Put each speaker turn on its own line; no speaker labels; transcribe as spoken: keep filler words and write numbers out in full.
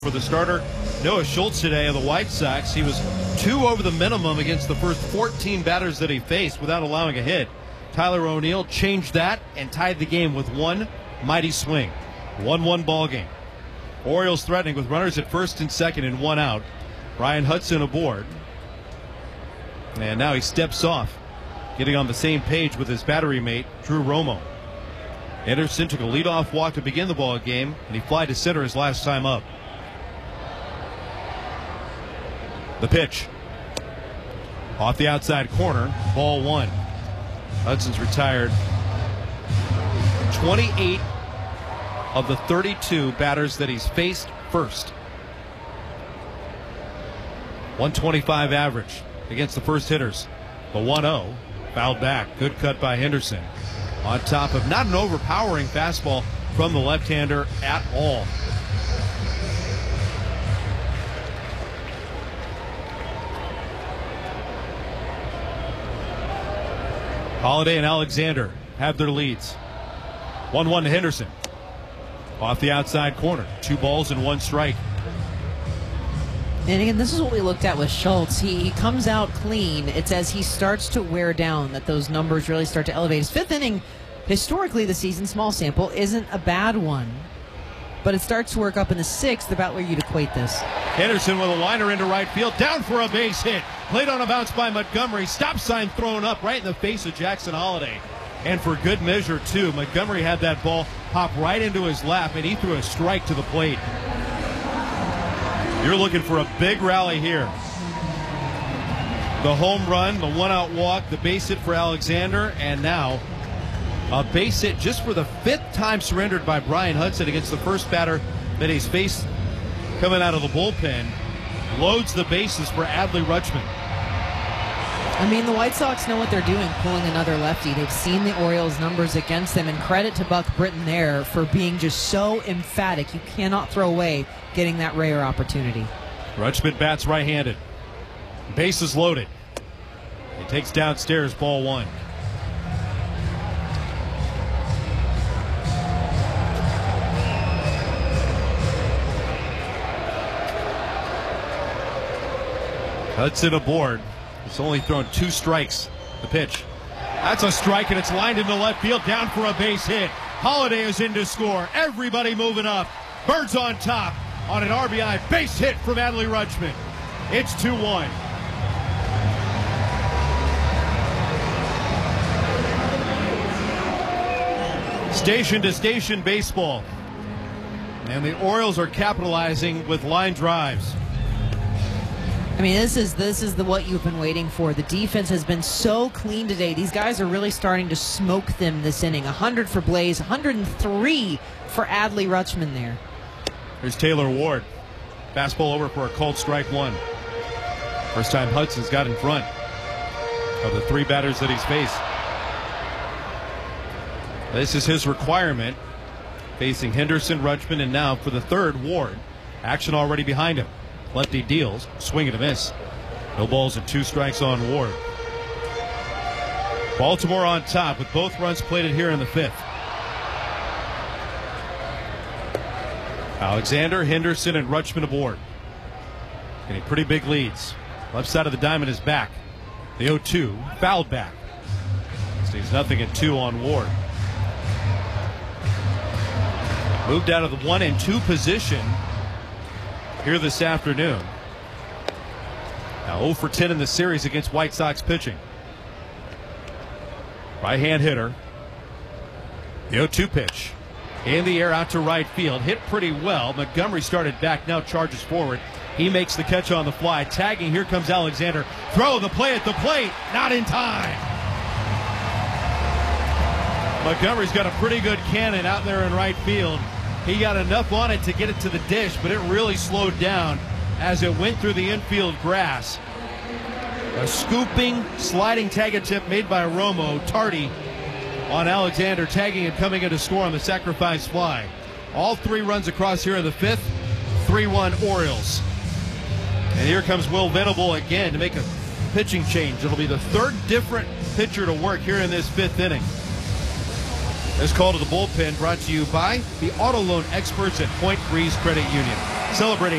For the starter, Noah Schultz today of the White Sox. He was two over the minimum against the first fourteen batters that he faced without allowing a hit. Tyler O'Neill changed that and tied the game with one mighty swing. one one ball game. Orioles threatening with runners at first and second and one out. Bryan Hudson aboard. And now he steps off, getting on the same page with his battery mate, Drew Romo. Anderson took a leadoff walk to begin the ball game, and he flied to center his last time up. The pitch. Off the outside corner, ball one. Hudson's retired twenty-eight of the thirty-two batters that he's faced first. one twenty-five average against the first hitters. The one oh, fouled back. Good cut by Henderson. On top of not an overpowering fastball from the left-hander at all. Holiday and Alexander have their leads. one one to Henderson. Off the outside corner. Two balls and one strike.
And again, this is what we looked at with Schultz. He, he comes out clean. It's as he starts to wear down that those numbers really start to elevate. His fifth inning, historically the season, small sample, isn't a bad one. But it starts to work up in the sixth, about where you'd equate this.
Henderson with a liner into right field, down for a base hit. Played on a bounce by Montgomery. Stop sign thrown up right in the face of Jackson Holiday. And for good measure, too. Montgomery had that ball pop right into his lap, and he threw a strike to the plate. You're looking for a big rally here. The home run, the one-out walk, the base hit for Alexander, and now a base hit just for the fifth time surrendered by Bryan Hudson against the first batter that he's faced coming out of the bullpen. Loads the bases for Adley Rutschman.
I mean, the White Sox know what they're doing, pulling another lefty. They've seen the Orioles' numbers against them, and credit to Buck Britton there for being just so emphatic. You cannot throw away getting that rare opportunity.
Rutschman bats right-handed. Bases loaded. He takes downstairs, ball one. Hudson aboard. He's only thrown two strikes. The pitch. That's a strike, and it's lined into left field, down for a base hit. Holiday is in to score. Everybody moving up. Birds on top on an R B I base hit from Adley Rutschman. It's two one. Station to station baseball. And the Orioles are capitalizing with line drives.
I mean, this is this is the what you've been waiting for. The defense has been so clean today. These guys are really starting to smoke them this inning. one hundred for Blaze, one hundred three for Adley Rutschman there.
Here's Taylor Ward. Fastball over for a called strike one. First time Hudson's got in front of the three batters that he's faced. This is his requirement. Facing Henderson, Rutschman, and now for the third, Ward. Action already behind him. Lefty deals, swing and a miss. No balls and two strikes on Ward. Baltimore on top with both runs plated here in the fifth. Alexander, Henderson, and Rutschman aboard. Getting pretty big leads. Left side of the diamond is back. The oh two, fouled back. Stays nothing at two on Ward. Moved out of the one and two position here this afternoon. Now oh for ten in the series against White Sox pitching. Right-hand hitter. The oh two pitch. In the air out to right field. Hit pretty well. Montgomery started back, now charges forward. He makes the catch on the fly. Tagging, here comes Alexander. Throw the play at the plate. Not in time. Montgomery's got a pretty good cannon out there in right field. He got enough on it to get it to the dish, but it really slowed down as it went through the infield grass. A scooping, sliding tag attempt made by Romo. Tardy on Alexander, tagging and coming in to score on the sacrifice fly. All three runs across here in the fifth. three one Orioles. And here comes Will Venable again to make a pitching change. It'll be the third different pitcher to work here in this fifth inning. This call to the bullpen brought to you by the auto loan experts at Point Breeze Credit Union. celebrating